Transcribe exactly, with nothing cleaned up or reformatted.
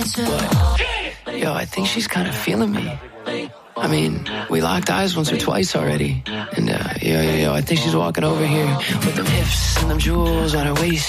But, yo, I think she's kind of feeling me. I mean, we locked eyes once or twice already. And, uh, yo, yo, yo, I think she's walking over here with them hips and them jewels on her waist.